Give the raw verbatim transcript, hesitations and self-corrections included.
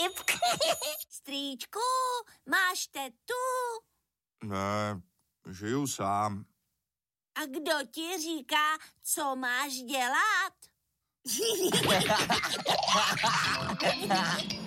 vtip. Strýčku, máš tetu? Ne, žiju sám. A kdo ti říká, co máš dělat?